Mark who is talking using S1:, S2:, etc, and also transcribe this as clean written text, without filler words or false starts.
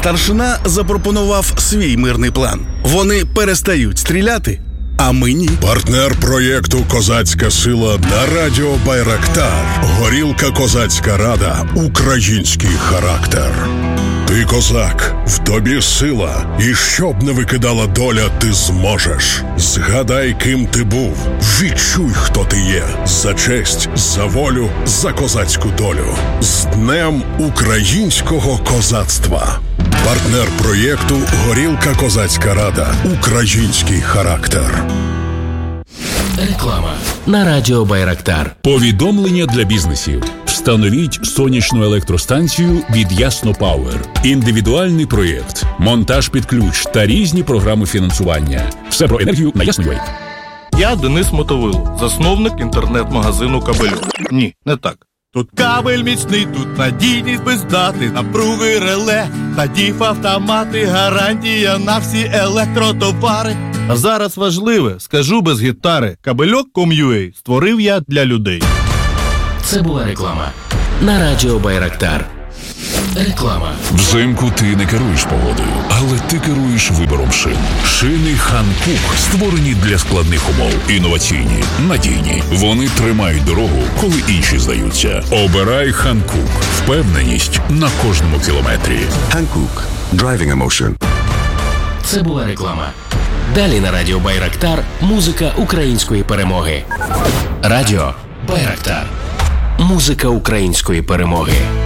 S1: Старшина запропонував свій мирний план. Вони перестають стріляти, а ми ні.
S2: Партнер проєкту «Козацька сила» на радіо Байрактар. Горілка «Козацька рада». Український характер. Ти козак, в тобі сила, і щоб не викидала доля, ти зможеш. Згадай, ким ти був, відчуй, хто ти є. За честь, за волю, за козацьку долю. З Днем українського козацтва. Партнер проєкту «Горілка Козацька рада». Український характер.
S3: Реклама на радіо Байрактар.
S4: Повідомлення для бізнесів. Встановіть сонячну електростанцію від Ясно Пауер. Індивідуальний проєкт, монтаж під ключ та різні програми фінансування. Все про енергію на Ясно.UA.
S5: Я Денис Мотовило, засновник інтернет-магазину «Кабельок». Ні, не так. Тут кабель міцний, тут надійність без дати, напруги реле, та діф-автомати, гарантія на всі електротовари. А зараз важливе, скажу без гітари, Кабельок.com.ua створив я для людей.
S3: Це була реклама на радіо Байрактар. Реклама.
S4: Взимку ти не керуєш погодою, але ти керуєш вибором шин. Шини Ханкук створені для складних умов. Інноваційні, надійні. Вони тримають дорогу, коли інші здаються. Обирай Ханкук. Впевненість на кожному кілометрі.
S6: Hankook. Driving emotion.
S3: Це була реклама. Далі на радіо Байрактар музика української перемоги. Радіо Байрактар. Музика української перемоги.